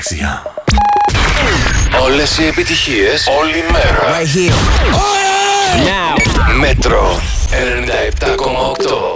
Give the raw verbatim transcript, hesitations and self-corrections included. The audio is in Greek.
Όλες οι επιτυχίες, όλη μέρα. Right here. Oh, yeah! Now. Μέτρο ενενήντα επτά κόμμα οκτώ.